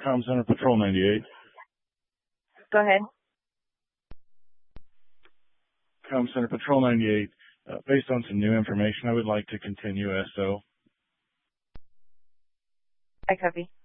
Comm Center Patrol 98. Go ahead. Comm Center Patrol 98. Based on some new information, I would like to continue SO. I copy.